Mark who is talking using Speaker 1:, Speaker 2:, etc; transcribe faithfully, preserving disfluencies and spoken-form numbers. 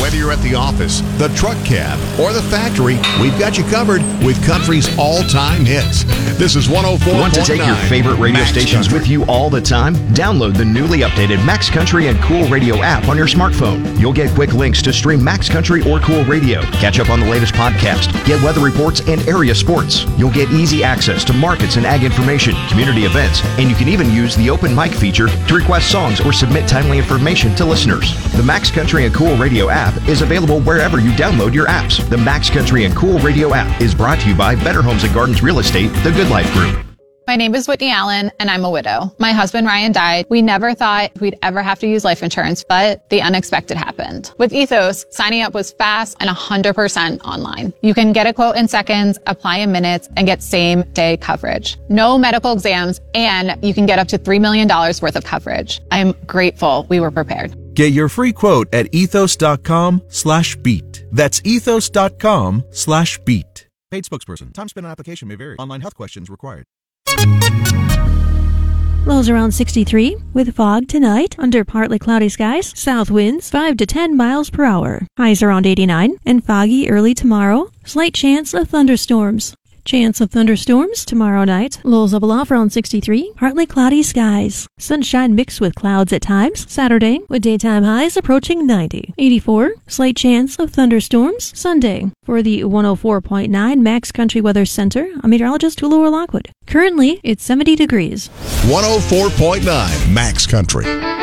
Speaker 1: Whether you're at the office, the truck cab, or the factory, we've got you covered with country's all-time hits. This is one oh four point nine.
Speaker 2: Want to take your favorite radio
Speaker 1: Max
Speaker 2: stations
Speaker 1: Country.
Speaker 2: with you all the time? Download the newly updated Max Country and Cool Radio app on your smartphone. You'll get quick links to stream Max Country or Cool Radio, catch up on the latest podcast, get weather reports and area sports. You'll get easy access to markets and ag information, community events, and you can even use the open mic feature to request songs or submit timely information to listeners. The Max Country and Cool Radio app is available wherever you download your apps. The Max Country and Cool Radio app is brought to you by Better Homes and Gardens Real Estate, the Good Life Group.
Speaker 3: My name is Whitney Allen, and I'm a widow. My husband, Ryan, died. We never thought we'd ever have to use life insurance, but the unexpected happened. With Ethos, signing up was fast and one hundred percent online. You can get a quote in seconds, apply in minutes, and get same-day coverage. No medical exams, and you can get up to three million dollars worth of coverage. I'm grateful we were prepared.
Speaker 4: Get your free quote at ethos.com slash beat. That's ethos.com slash beat. Paid spokesperson. Time spent on application may vary. Online health questions required.
Speaker 5: Lows around sixty-three, with fog tonight, under partly cloudy skies, south winds five to ten miles per hour. Highs around eighty-nine, and foggy early tomorrow. Slight chance of thunderstorms. Chance of thunderstorms tomorrow night. Lows level off around sixty-three, partly cloudy skies. Sunshine mixed with clouds at times. Saturday, with daytime highs approaching ninety. eighty-four, slight chance of thunderstorms. Sunday, for the one oh four point nine Max Country Weather Center, I'm meteorologist Lower Lockwood. Currently, it's seventy degrees.
Speaker 1: one oh four point nine Max Country.